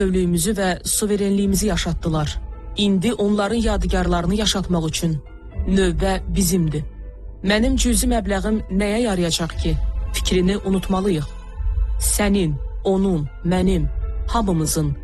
Dövlüyümüzü və suverenliyimizi yaşatdılar. İndi onların yadigarlarını yaşatmaq üçün növbə bizimdir. Mənim cüzi məbləğim nəyə yarayacaq ki? Fikrini unutmalıyıq. Sənin, onun, mənim, hamımızın